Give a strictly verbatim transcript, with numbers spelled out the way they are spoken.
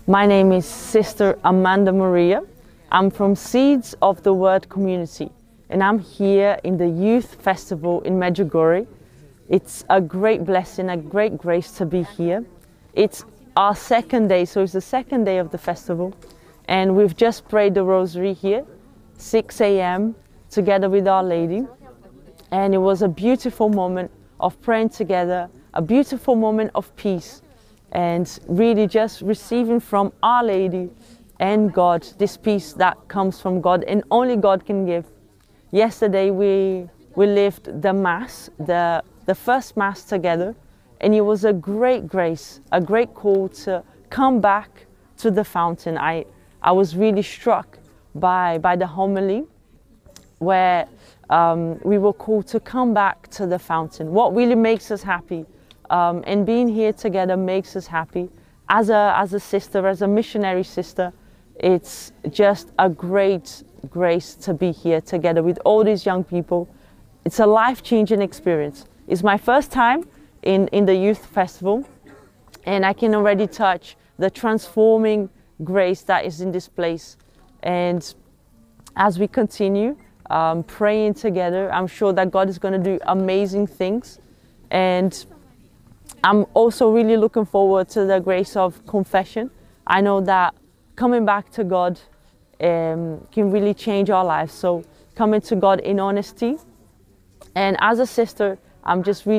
My name is Sister Amanda Maria. I'm from Seeds of the Word community, and I'm here in the Youth Festival in Medjugorje. It's a great blessing, a great grace to be here. It's our second day, so it's the second day of the festival, and we've just prayed the Rosary here, six A M together with Our Lady, and it was a beautiful moment of praying together, a beautiful moment of peace, and really just receiving from Our Lady and God this peace that comes from God and only God can give. Yesterday we we lived the Mass, the, the first Mass together, and it was a great grace, a great call to come back to the fountain. I, I was really struck by, by the homily where um, we were called to come back to the fountain. What really makes us happy, um, and being here together makes us happy. As a, as a sister, as a missionary sister, it's just a great grace to be here together with all these young people. It's a life-changing experience. It's my first time in, in the Youth Festival, and I can already touch the transforming grace that is in this place. And as we continue um, praying together, I'm sure that God is going to do amazing things. And I'm also really looking forward to the grace of confession. I know that coming back to God um, can really change our lives. So coming to God in honesty. And as a sister, I'm just really